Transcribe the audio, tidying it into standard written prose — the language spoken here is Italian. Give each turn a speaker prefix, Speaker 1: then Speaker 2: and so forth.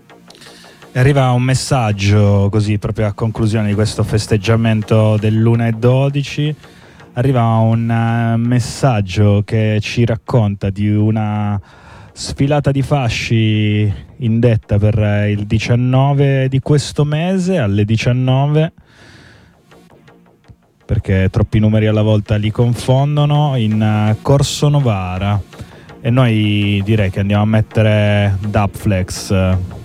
Speaker 1: Arriva un messaggio così proprio a conclusione di questo festeggiamento dell'1:12. Arriva un messaggio che ci racconta di una sfilata di fasci indetta per il 19 di questo mese alle 19, perché troppi numeri alla volta li confondono, in Corso Novara. E noi direi che andiamo a mettere Dubflex.